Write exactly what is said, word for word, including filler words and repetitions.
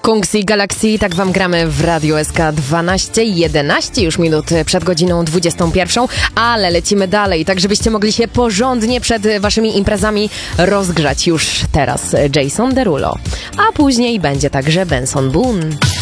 Kungsi Galaxy, tak wam gramy w Radio S K dwanaście, jedenaście już minut przed godziną dwudziestą pierwszą, ale lecimy dalej, tak żebyście mogli się porządnie przed waszymi imprezami rozgrzać już teraz. Jason Derulo, a później będzie także Benson Boone.